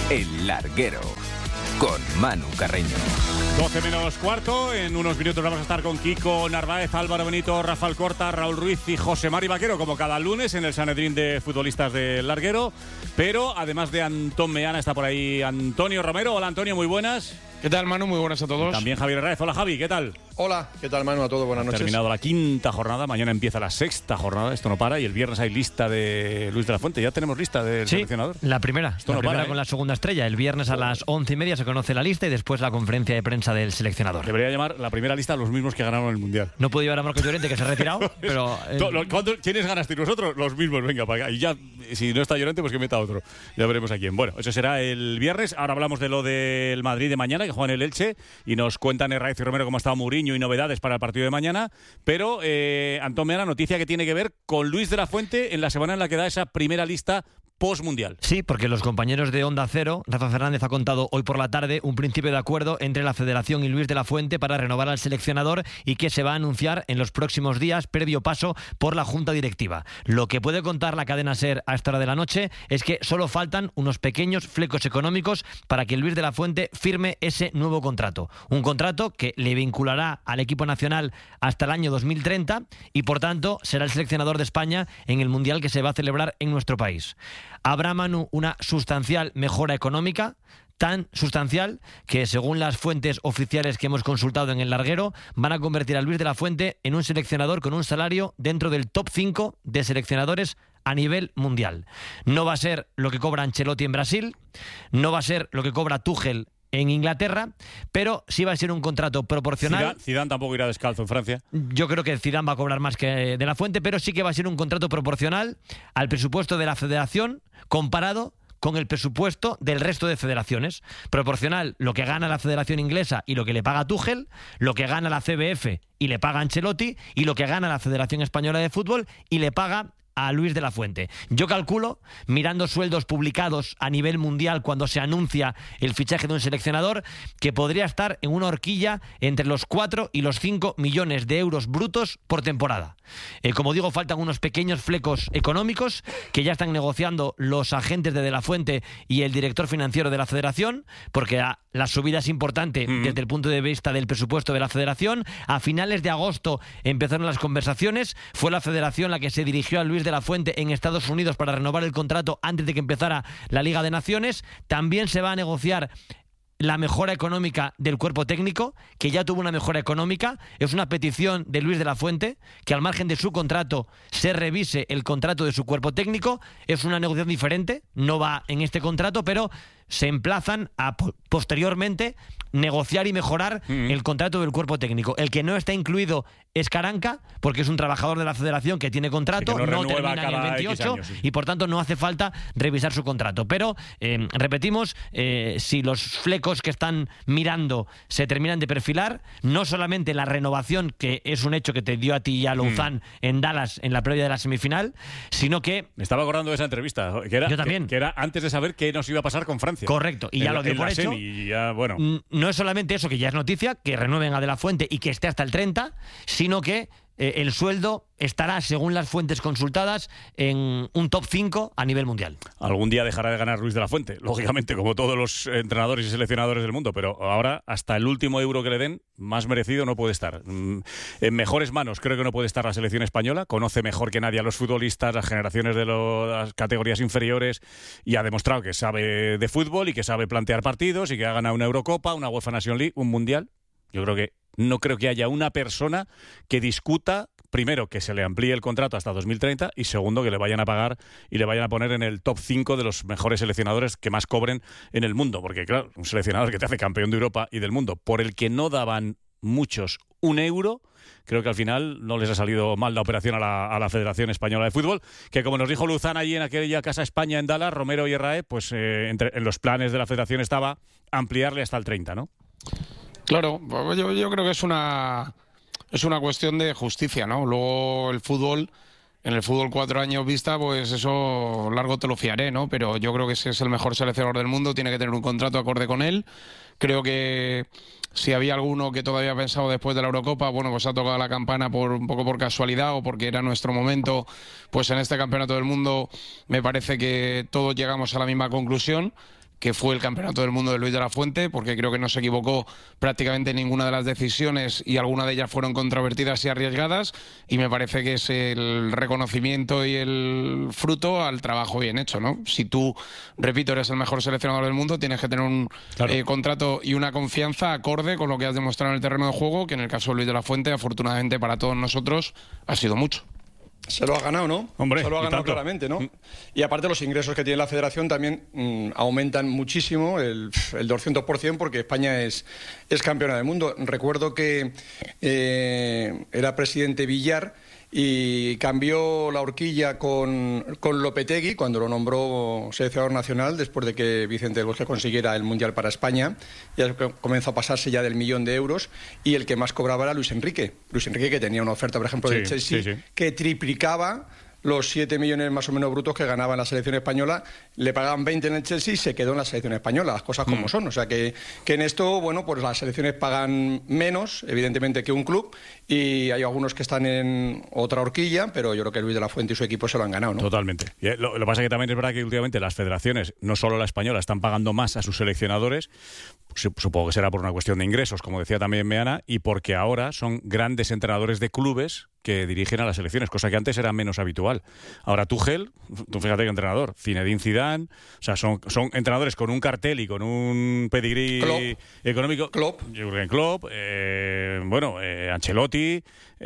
El Larguero, con Manu Carreño. 12 menos cuarto, en unos minutos vamos a estar con Kiko Narváez, Álvaro Benito, Rafael Corta, Raúl Ruiz y José Mari Vaquero, como cada lunes en el Sanedrín de futbolistas del Larguero. Pero además de Antón Meana está por ahí Antonio Romero. Hola Antonio, muy buenas. ¿Qué tal, Manu? Muy buenas a todos. También Javier Herrera. Hola Javi, ¿qué tal? Hola, ¿qué tal, Manu? A todos, buenas noches. Terminado la quinta jornada, mañana empieza la sexta jornada, esto no para, y el viernes hay lista de Luis de la Fuente. Ya tenemos lista del seleccionador. La primera, esto no primera para, con la segunda estrella. El viernes a las 11:30 se conoce la lista y después la conferencia de prensa del seleccionador. Debería llamar la primera lista a los mismos que ganaron el Mundial. No puedo llevar a Marcos Llorente, que se ha retirado, pero... ¿Quiénes ganasteis vosotros? Los mismos, venga, para acá. Y ya, si no está Llorente, pues que meta otro. Ya veremos a quién. Bueno, eso será el viernes. Ahora hablamos de lo del Madrid de mañana, que juega en el Elche, y nos cuentan Herraiz y Romero cómo ha estado Mourinho y novedades para el partido de mañana. Pero, Antón Meana, noticia que tiene que ver con Luis de la Fuente en la semana en la que da esa primera lista post-mundial. Sí, porque los compañeros de Onda Cero, Rafa Fernández ha contado hoy por la tarde un principio de acuerdo entre la Federación y Luis de la Fuente para renovar al seleccionador y que se va a anunciar en los próximos días, previo paso por la Junta Directiva. Lo que puede contar la cadena SER a esta hora de la noche es que solo faltan unos pequeños flecos económicos para que Luis de la Fuente firme ese nuevo contrato. Un contrato que le vinculará al equipo nacional hasta el año 2030 y, por tanto, será el seleccionador de España en el Mundial que se va a celebrar en nuestro país. Habrá, Manu, una sustancial mejora económica, tan sustancial que, según las fuentes oficiales que hemos consultado en el Larguero, van a convertir a Luis de la Fuente en un seleccionador con un salario dentro del top 5 de seleccionadores a nivel mundial. No va a ser lo que cobra Ancelotti en Brasil, no va a ser lo que cobra Tuchel en Inglaterra, pero sí va a ser un contrato proporcional. Zidane tampoco irá descalzo en Francia. Yo creo que Zidane va a cobrar más que de la Fuente, pero sí que va a ser un contrato proporcional al presupuesto de la Federación comparado con el presupuesto del resto de federaciones. Proporcional lo que gana la Federación Inglesa y lo que le paga Tuchel, lo que gana la CBF y le paga Ancelotti, y lo que gana la Federación Española de Fútbol y le paga a Luis de la Fuente. Yo calculo, mirando sueldos publicados a nivel mundial cuando se anuncia el fichaje de un seleccionador, que podría estar en una horquilla entre los 4 y los 5 millones de euros brutos por temporada. Como digo, faltan unos pequeños flecos económicos que ya están negociando los agentes de la Fuente y el director financiero de la Federación, porque la subida es importante desde el punto de vista del presupuesto de la Federación. A finales de agosto empezaron las conversaciones. Fue la Federación la que se dirigió a Luis de la Fuente en Estados Unidos para renovar el contrato antes de que empezara la Liga de Naciones. También se va a negociar la mejora económica del cuerpo técnico, que ya tuvo una mejora económica. Es una petición de Luis de la Fuente que, al margen de su contrato, se revise el contrato de su cuerpo técnico. Es una negociación diferente, no va en este contrato, pero se emplazan a posteriormente negociar y mejorar el contrato del cuerpo técnico. El que no está incluido es Caranca, porque es un trabajador de la Federación que tiene contrato, que no termina en el 28 años, sí. Y por tanto no hace falta revisar su contrato. Pero, repetimos, si los flecos que están mirando se terminan de perfilar, no solamente la renovación, que es un hecho que te dio a ti y a Louzán en Dallas en la previa de la semifinal, sino que... Me estaba acordando de esa entrevista, que era, yo también. Que era antes de saber qué nos iba a pasar con Francia. Correcto, y ya lo dio por hecho. Y ya, bueno. No es solamente eso, que ya es noticia, que renueven a De la Fuente y que esté hasta el 30, sino que el sueldo estará, según las fuentes consultadas, en un top 5 a nivel mundial. Algún día dejará de ganar Luis de la Fuente, lógicamente, como todos los entrenadores y seleccionadores del mundo, pero ahora, hasta el último euro que le den, más merecido no puede estar. En mejores manos creo que no puede estar la selección española. Conoce mejor que nadie a los futbolistas, las generaciones de las categorías inferiores, y ha demostrado que sabe de fútbol y que sabe plantear partidos y que ha ganado una Eurocopa, una UEFA Nations League, un Mundial. No creo que haya una persona que discuta, primero, que se le amplíe el contrato hasta 2030, y segundo, que le vayan a pagar y le vayan a poner en el top 5 de los mejores seleccionadores que más cobren en el mundo. Porque, claro, un seleccionador que te hace campeón de Europa y del mundo, por el que no daban muchos un euro, creo que al final no les ha salido mal la operación a la Federación Española de Fútbol, que, como nos dijo Louzán allí en aquella Casa España en Dallas, Romero y Herraiz, pues en los planes de la Federación estaba ampliarle hasta el 30, ¿no? Claro, yo creo que es una cuestión de justicia, ¿no? Luego el fútbol, en el fútbol 4 años vista, pues eso largo te lo fiaré, ¿no? Pero yo creo que si es el mejor seleccionador del mundo, tiene que tener un contrato acorde con él. Creo que si había alguno que todavía ha pensado después de la Eurocopa, bueno, pues ha tocado la campana un poco por casualidad o porque era nuestro momento, pues en este campeonato del mundo me parece que todos llegamos a la misma conclusión. que fue el Campeonato del Mundo de Luis de la Fuente, porque creo que no se equivocó prácticamente en ninguna de las decisiones y algunas de ellas fueron controvertidas y arriesgadas, y me parece que es el reconocimiento y el fruto al trabajo bien hecho, ¿no? Si tú, repito, eres el mejor seleccionador del mundo, tienes que tener un contrato y una confianza acorde con lo que has demostrado en el terreno de juego, que en el caso de Luis de la Fuente, afortunadamente para todos nosotros, ha sido mucho. Se lo ha ganado, ¿no? Hombre, se lo ha ganado claramente, ¿no? Y aparte los ingresos que tiene la federación también aumentan muchísimo, el 200%, porque España es campeona del mundo. Recuerdo que era presidente Villar y cambió la horquilla con Lopetegui cuando lo nombró seleccionador nacional, después de que Vicente del Bosque consiguiera el Mundial para España. Ya comenzó a pasarse ya del 1.000.000 de euros, y el que más cobraba era Luis Enrique, que tenía una oferta, por ejemplo, del Chelsea, que triplicaba los 7 millones más o menos brutos que ganaba en la selección española. Le pagaban 20 en el Chelsea y se quedó en la selección española, las cosas como son. O sea que en esto, bueno, pues las selecciones pagan menos, evidentemente, que un club, y hay algunos que están en otra horquilla, pero yo creo que Luis de la Fuente y su equipo se lo han ganado, ¿no? Totalmente. Lo que pasa es que también es verdad que últimamente las federaciones, no solo la española, están pagando más a sus seleccionadores. Supongo que será por una cuestión de ingresos, como decía también Meana, y porque ahora son grandes entrenadores de clubes que dirigen a las selecciones, cosa que antes era menos habitual. Ahora Tuchel, tú fíjate que entrenador, Zinedine Zidane, o sea, son entrenadores con un cartel y con un pedigrí económico. Jürgen Klopp, Ancelotti,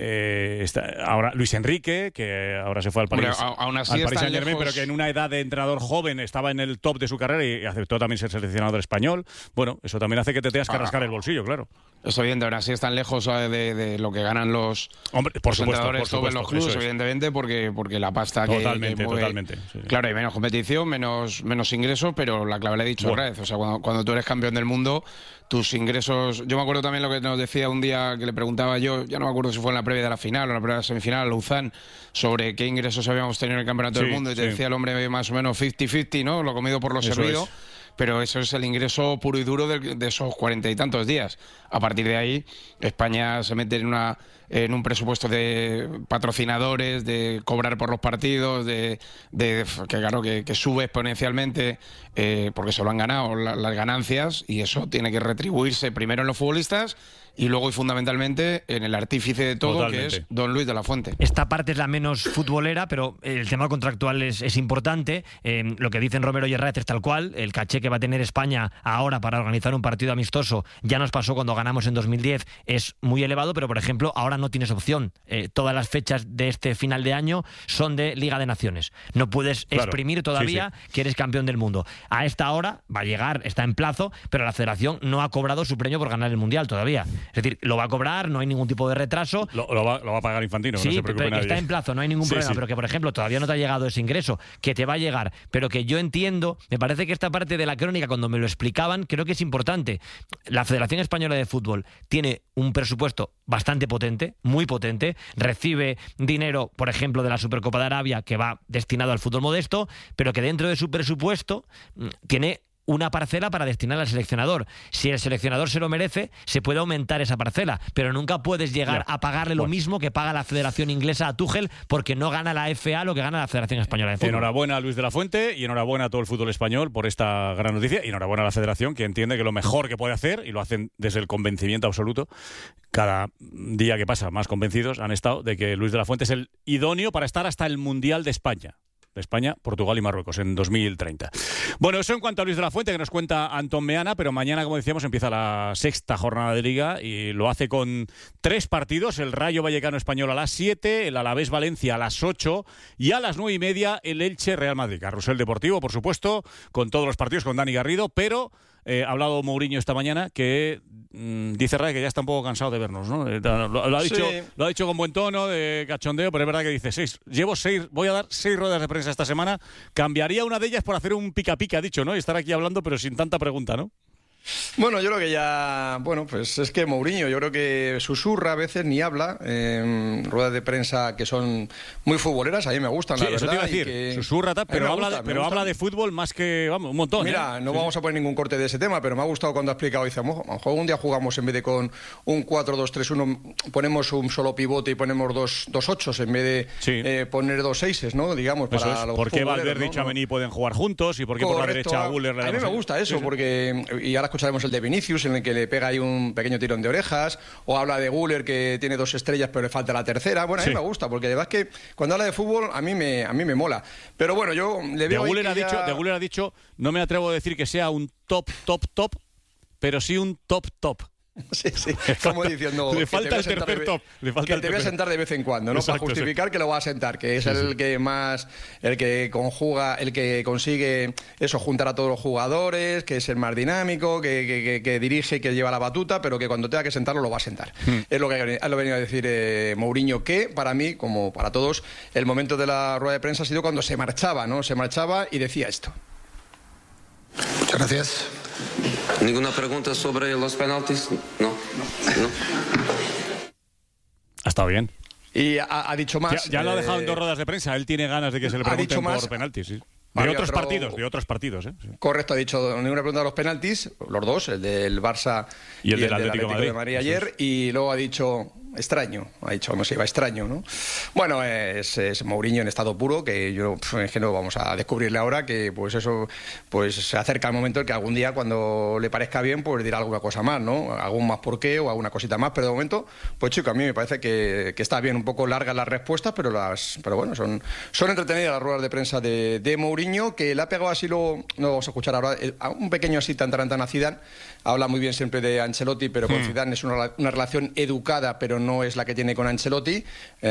ahora Luis Enrique, que ahora se fue al Paris Saint-Germain, pero que en una edad de entrenador joven estaba en el top de su carrera y aceptó también ser seleccionador español. Bueno, eso también hace que te tengas que rascar el bolsillo, claro. Es evidente, ahora sí están lejos de lo que ganan los entrenadores en los clubes, evidentemente, porque la pasta totalmente, que mueve, totalmente. Sí. Claro, hay menos competición, menos ingresos, pero la clave la he dicho otra vez. O sea, cuando tú eres campeón del mundo, tus ingresos... Yo me acuerdo también lo que nos decía un día que le preguntaba yo, ya no me acuerdo si fue en la previa de la final o en la previa de la semifinal, a Lausanne, sobre qué ingresos habíamos tenido en el Campeonato del Mundo, y te decía el hombre más o menos 50-50, ¿no? Lo comido por lo servido. Pero eso es el ingreso puro y duro de esos 40 y tantos días. A partir de ahí, España se mete en un presupuesto de patrocinadores, de cobrar por los partidos, que sube exponencialmente, porque se lo han ganado las ganancias, y eso tiene que retribuirse primero en los futbolistas y luego y fundamentalmente en el artífice de todo, que es don Luis de la Fuente. Esta parte es la menos futbolera, pero el tema contractual es importante. Lo que dicen Romero y Herrera es tal cual. El caché que va a tener España ahora para organizar un partido amistoso, ya nos pasó cuando ganamos en 2010, es muy elevado, pero por ejemplo ahora no tienes opción. Todas las fechas de este final de año son de Liga de Naciones. No puedes exprimir todavía que eres campeón del mundo. A esta hora va a llegar, está en plazo, pero la federación no ha cobrado su premio por ganar el Mundial todavía. Es decir, lo va a cobrar, no hay ningún tipo de retraso. Lo va a pagar Infantino, sí, no se preocupe nadie. Está en plazo, no hay ningún problema, pero que, por ejemplo, todavía no te ha llegado ese ingreso, que te va a llegar, pero que yo entiendo, me parece que esta parte de la crónica, cuando me lo explicaban, creo que es importante. La Federación Española de Fútbol tiene un presupuesto bastante potente, muy potente, recibe dinero, por ejemplo, de la Supercopa de Arabia, que va destinado al fútbol modesto, pero que dentro de su presupuesto tiene una parcela para destinar al seleccionador. Si el seleccionador se lo merece, se puede aumentar esa parcela, pero nunca puedes llegar a pagarle lo mismo que paga la Federación Inglesa a Tuchel, porque no gana la FA lo que gana la Federación Española de Fútbol. Enhorabuena a Luis de la Fuente y enhorabuena a todo el fútbol español por esta gran noticia, y enhorabuena a la Federación, que entiende que lo mejor que puede hacer, y lo hacen desde el convencimiento absoluto, cada día que pasa más convencidos han estado de que Luis de la Fuente es el idóneo para estar hasta el Mundial de España, Portugal y Marruecos en 2030. Bueno, eso en cuanto a Luis de la Fuente, que nos cuenta Antón Meana, pero mañana, como decíamos, empieza la 6ª jornada de Liga y lo hace con 3 partidos: el Rayo Vallecano Español a las 7, el Alavés Valencia a las 8 y a las 9:30 el Elche Real Madrid. Carrusel deportivo, por supuesto, con todos los partidos, con Dani Garrido, pero ha hablado Mourinho esta mañana que dice Ray que ya está un poco cansado de vernos, ¿no? Lo ha dicho con buen tono, de cachondeo, pero es verdad que dice voy a dar 6 ruedas de prensa esta semana, cambiaría una de ellas por hacer un pica-pica, ha dicho, ¿no? Y estar aquí hablando, pero sin tanta pregunta, ¿no? Bueno, yo creo que ya, bueno, pues es que Mourinho, yo creo que susurra a veces, ni habla, ruedas de prensa que son muy futboleras, a mí me gustan, sí, la verdad. Eso te iba a decir, que... susurra, pero habla de fútbol más que, vamos, un montón. Mira, no vamos a poner ningún corte de ese tema, pero me ha gustado cuando ha explicado, dice, a lo mejor un día jugamos en vez de con un 4-2-3-1, ponemos un solo pivote y ponemos dos 8 en vez de poner 2 6, ¿no? Digamos, para los ¿Por qué Valverde y Tchouaméni pueden jugar juntos y por qué por la derecha Güler le da? A mí me gusta eso, porque, y ahora escucharemos el de Vinicius, en el que le pega ahí un pequeño tirón de orejas, o habla de Güler, que tiene 2 estrellas pero le falta la tercera. Bueno, a mí me gusta, porque de verdad es que cuando habla de fútbol a mí me mola. Pero bueno, yo le veo... De Güler ha dicho, no me atrevo a decir que sea un top, pero sí un top. Sí, como diciendo... Le falta el tercer top. Que te voy a sentar de vez en cuando, ¿no? Exacto, para justificar que lo va a sentar, que es el que conjuga, el que consigue eso, juntar a todos los jugadores, que es el más dinámico, que dirige, que lleva la batuta, pero que cuando tenga que sentarlo lo va a sentar. Es lo que ha venido a decir Mourinho, que para mí, como para todos, el momento de la rueda de prensa ha sido cuando se marchaba, ¿no? Se marchaba y decía esto. Muchas gracias. ¿Ninguna pregunta sobre los penaltis? No. Ha estado bien. Y ha dicho más. Ya lo ha dejado en 2 ruedas de prensa. Él tiene ganas de que se le pregunten por penaltis. Sí. De otros partidos. Sí. Correcto, ha dicho ninguna pregunta de los penaltis, los dos, el del Barça y el del Atlético de Madrid ayer, y luego ha dicho extraño, no sé, extraño, ¿no? Bueno, es Mourinho en estado puro, que yo es que no vamos a descubrirle ahora, que pues eso, pues se acerca el momento en que algún día, cuando le parezca bien, pues dirá alguna cosa más, ¿no? Algún más porqué o alguna cosita más, pero de momento, pues chico, a mí me parece que está bien, un poco largas las respuestas, pero bueno, son entretenidas las ruedas de prensa de Mourinho, que le ha pegado así, luego no vamos a escuchar ahora, un pequeño así tan a Zidane. Habla muy bien siempre de Ancelotti, pero con Zidane es una relación educada, pero no es la que tiene con Ancelotti,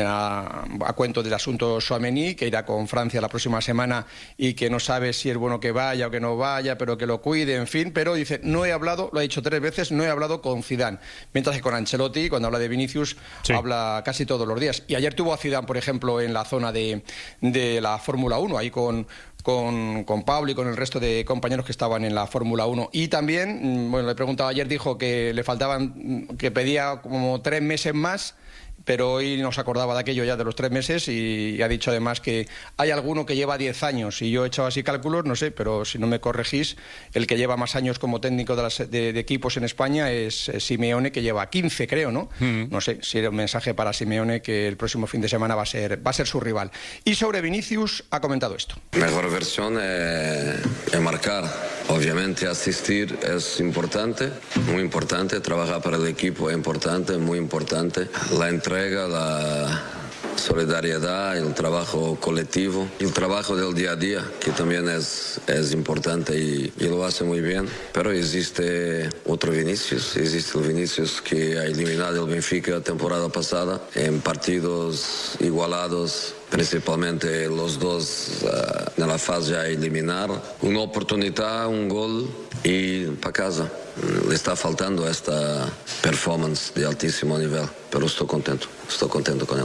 a cuento del asunto Tchouaméni, que irá con Francia la próxima semana y que no sabe si es bueno que vaya o que no vaya, pero que lo cuide, en fin, pero dice, no he hablado, lo ha dicho 3 veces, no he hablado con Zidane, mientras que con Ancelotti, cuando habla de Vinicius, habla casi todos los días. Y ayer tuvo a Zidane, por ejemplo, en la zona de la Fórmula 1, ahí con Pablo y con el resto de compañeros que estaban en la Fórmula 1. Y también, bueno, le preguntaba ayer, dijo que le faltaban, que pedía como 3 meses más, pero hoy no se acordaba de aquello ya de los 3 meses y ha dicho además que hay alguno que lleva 10 años y yo he echado así cálculos, no sé, pero si no me corregís, el que lleva más años como técnico de equipos en España es Simeone, que lleva 15, creo, ¿no? No sé si era un mensaje para Simeone, que el próximo fin de semana va a ser su rival. Y sobre Vinicius ha comentado esto. Mejor versión es marcar. Obviamente asistir es importante, muy importante. Trabajar para el equipo es importante, muy importante. La entrega, la solidaridad, el trabajo colectivo, el trabajo del día a día, que también es importante y lo hace muy bien. Pero existe otro Vinicius, existe el Vinicius que ha eliminado el Benfica la temporada pasada en partidos igualados, principalmente los dos en la fase a eliminar. Una oportunidad, un gol y para casa. Le está faltando esta performance de altísimo nivel, pero estoy contento con él.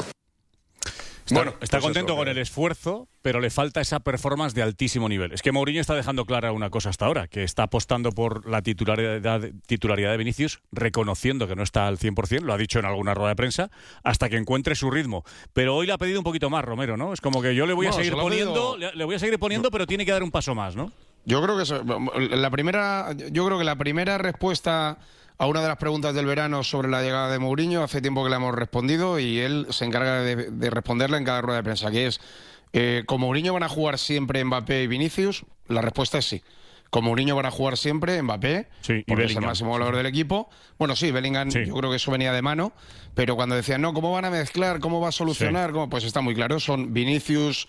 Está contento con el esfuerzo, pero le falta esa performance de altísimo nivel. Es que Mourinho está dejando clara una cosa hasta ahora, que está apostando por la titularidad de Vinicius, reconociendo que no está al 100%, lo ha dicho en alguna rueda de prensa, hasta que encuentre su ritmo. Pero hoy le ha pedido un poquito más, Romero, ¿no? Es como que yo le voy a seguir poniendo, pero tiene que dar un paso más, ¿no? Yo creo que la primera respuesta a una de las preguntas del verano sobre la llegada de Mourinho, hace tiempo que le hemos respondido y él se encarga de responderla en cada rueda de prensa, que es, ¿con Mourinho van a jugar siempre Mbappé y Vinicius? La respuesta es sí. Con Mourinho van a jugar siempre Mbappé, porque es el máximo goleador del equipo. Bueno, sí, Bellingham, yo creo que eso venía de mano, pero cuando decían, no, ¿cómo van a mezclar? ¿Cómo va a solucionar? Pues está muy claro, son Vinicius,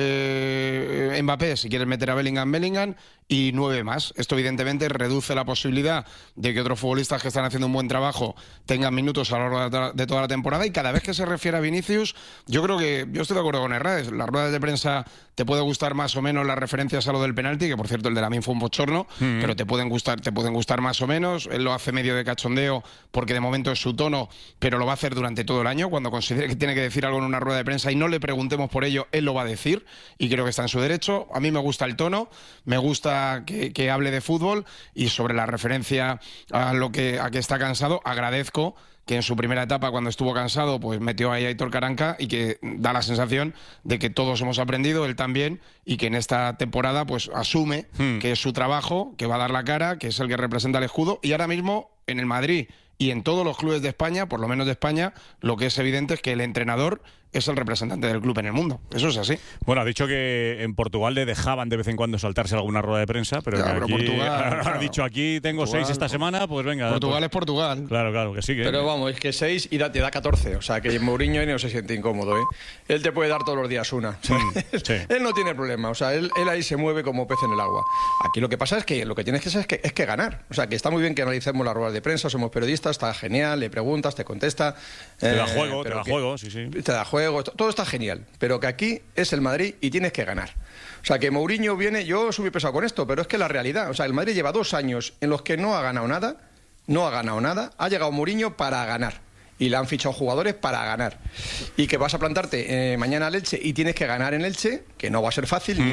Mbappé, si quieres meter a Bellingham, y 9 más. Esto evidentemente reduce la posibilidad de que otros futbolistas que están haciendo un buen trabajo tengan minutos a lo largo de toda la temporada, y cada vez que se refiere a Vinicius, yo estoy de acuerdo con Herrades. Las ruedas de prensa te puede gustar más o menos las referencias a lo del penalti, que por cierto el de Lamine fue un bochorno, pero te pueden gustar más o menos. Él lo hace medio de cachondeo porque de momento es su tono, pero lo va a hacer durante todo el año. Cuando considere que tiene que decir algo en una rueda de prensa y no le preguntemos por ello, él lo va a decir, y creo que está en su derecho. A mí me gusta el tono, me gusta periodista que hable de fútbol. Y sobre la referencia a que está cansado, agradezco que en su primera etapa, cuando estuvo cansado, pues metió ahí a Aitor Karanka, y que da la sensación de que todos hemos aprendido, él también, y que en esta temporada pues asume que es su trabajo, que va a dar la cara, que es el que representa el escudo. Y ahora mismo en el Madrid y en todos los clubes de España, por lo menos de España, lo que es evidente es que el entrenador es el representante del club en el mundo. Eso es así. Bueno, ha dicho que en Portugal le dejaban de vez en cuando saltarse alguna rueda de prensa, pero, Claro, aquí, Portugal, ha dicho aquí tengo Portugal, 6 esta semana, pues venga. Portugal pues, es Portugal. Claro, que sí. Pero vamos, es que 6 y te da 14. O sea, que Mourinho no se siente incómodo, ¿eh? Él te puede dar todos los días una. O sea, sí. Él no tiene problema. O sea, él ahí se mueve como pez en el agua. Aquí lo que pasa es que lo que tienes que hacer es que ganar. O sea, que está muy bien que analicemos las ruedas de prensa, somos periodistas, está genial, le preguntas, te contesta. Te da juego, sí. Te da juego, todo está genial. Pero que aquí es el Madrid y tienes que ganar. O sea, que Mourinho viene, yo soy muy pesado con esto, pero es que la realidad, o sea, el Madrid lleva 2 años en los que no ha ganado nada, ha llegado Mourinho para ganar. Y le han fichado jugadores para ganar. Y que vas a plantarte mañana al Elche y tienes que ganar en Elche, que no va a ser fácil,